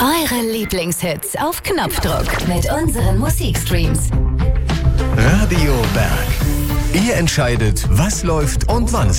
Eure Lieblingshits auf Knopfdruck mit unseren Musikstreams. Radio Berg. Ihr entscheidet, was läuft und wann es